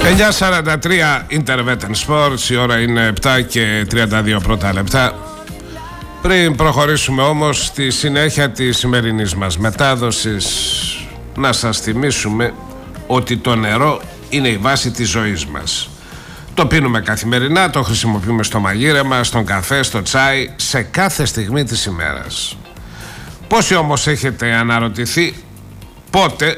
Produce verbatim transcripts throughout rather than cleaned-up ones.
εννιά σαράντα τρία Intervet Sports, η ώρα είναι επτά και τριάντα δύο πρώτα λεπτά. Πριν προχωρήσουμε όμως στη συνέχεια της σημερινής μας μετάδοσης, να σας θυμίσουμε ότι το νερό είναι η βάση της ζωής μας. Το πίνουμε καθημερινά, το χρησιμοποιούμε στο μαγείρεμα, στον καφέ, στο τσάι, σε κάθε στιγμή της ημέρας. Πόσοι όμως έχετε αναρωτηθεί πότε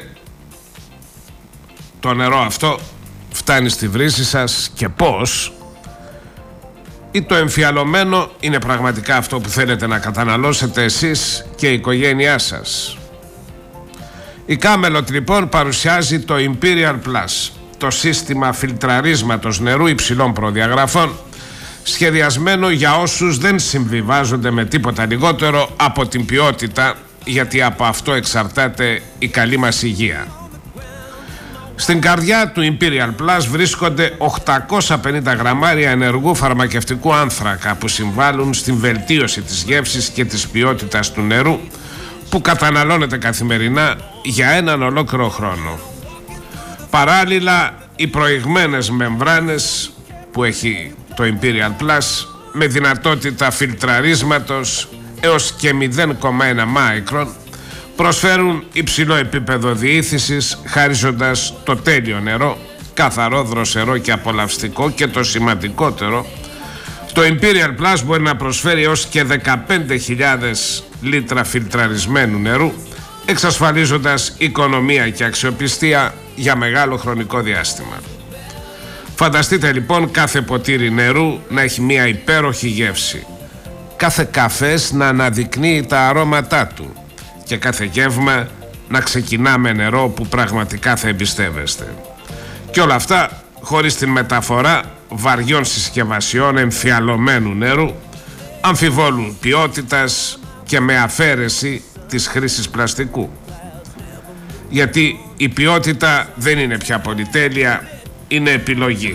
το νερό αυτό φτάνει στη βρύση σας και πώς, ή το εμφιαλωμένο είναι πραγματικά αυτό που θέλετε να καταναλώσετε εσείς και η οικογένειά σας? Η Camelot λοιπόν παρουσιάζει το Imperial Plus, το σύστημα φιλτραρίσματος νερού υψηλών προδιαγραφών, σχεδιασμένο για όσους δεν συμβιβάζονται με τίποτα λιγότερο από την ποιότητα, γιατί από αυτό εξαρτάται η καλή μας υγεία. Στην καρδιά του Imperial Plus βρίσκονται οκτακόσια πενήντα γραμμάρια ενεργού φαρμακευτικού άνθρακα που συμβάλλουν στην βελτίωση της γεύσης και της ποιότητας του νερού που καταναλώνεται καθημερινά για έναν ολόκληρο χρόνο. Παράλληλα, οι προηγμένες μεμβράνες που έχει το Imperial Plus με δυνατότητα φιλτραρίσματος έως και μηδέν κόμμα ένα μάικρον προσφέρουν υψηλό επίπεδο διήθησης, χαρίζοντας το τέλειο νερό, καθαρό, δροσερό και απολαυστικό, και το σημαντικότερο, το Imperial Plus μπορεί να προσφέρει έως και δεκαπέντε χιλιάδες λίτρα φιλτραρισμένου νερού, εξασφαλίζοντας οικονομία και αξιοπιστία για μεγάλο χρονικό διάστημα. Φανταστείτε λοιπόν κάθε ποτήρι νερού να έχει μια υπέροχη γεύση, κάθε καφές να αναδεικνύει τα αρώματά του και κάθε γεύμα να ξεκινά με νερό που πραγματικά θα εμπιστεύεστε. Και όλα αυτά χωρίς την μεταφορά βαριών συσκευασιών εμφιαλωμένου νερού, αμφιβόλου ποιότητας και με αφαίρεση της χρήσης πλαστικού. Γιατί η ποιότητα δεν είναι πια πολυτέλεια, είναι επιλογή.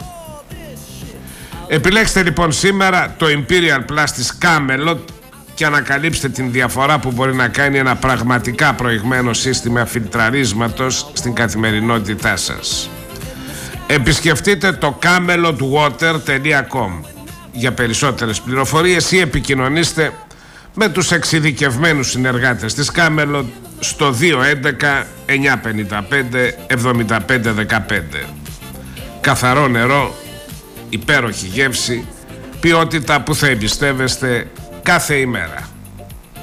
Επιλέξτε λοιπόν σήμερα το Imperial Plus της Camelot και ανακαλύψτε την διαφορά που μπορεί να κάνει ένα πραγματικά προηγμένο σύστημα φιλτραρίσματος στην καθημερινότητά σας. Επισκεφτείτε το camelot water τελεία com για περισσότερες πληροφορίες ή επικοινωνήστε με τους εξειδικευμένους συνεργάτες της Camelot στο δύο έντεκα εννιά πενήντα πέντε εβδομήντα πέντε δεκαπέντε. Καθαρό νερό, υπέροχη γεύση, ποιότητα που θα εμπιστεύεστε κάθε ημέρα.